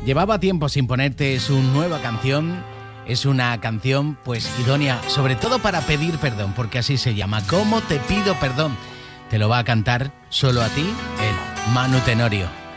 Llevaba tiempo sin ponerte su nueva canción. Es una canción pues idónea, sobre todo para pedir perdón, porque así se llama. ¿Cómo te pido perdón? Te lo va a cantar solo a ti el Manu Tenorio.